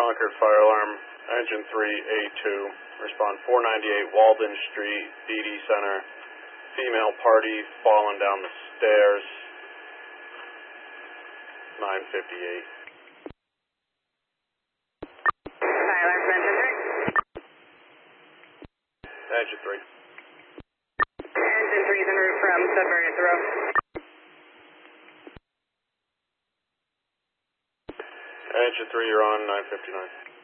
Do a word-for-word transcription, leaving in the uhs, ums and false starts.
Concord Fire Alarm, Engine three A two, respond four ninety-eight Walden Street, B D Center, female party falling down the stairs, nine fifty-eight. Fire alarm from Engine three. Engine three. Engine three is en route from Sudbury at the road. Engine three, you're on nine fifty-nine.